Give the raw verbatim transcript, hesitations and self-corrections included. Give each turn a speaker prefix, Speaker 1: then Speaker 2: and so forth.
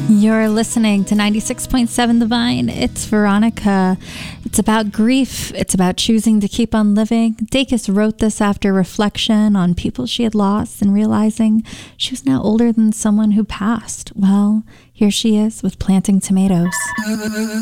Speaker 1: You're listening to ninety-six point seven The Vine. It's Veronica. It's about grief. It's about choosing to keep on living. Dacus wrote this after reflection on people she had lost and realizing she was now older than someone who passed. Well, here she is with Planting Tomatoes.